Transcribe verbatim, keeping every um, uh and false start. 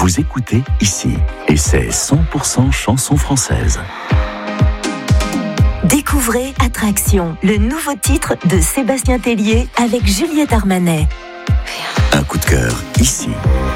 Vous écoutez ici, et c'est cent pour cent chansons françaises. Découvrez Attraction, le nouveau titre de Sébastien Tellier avec Juliette Armanet. Un coup de cœur ici.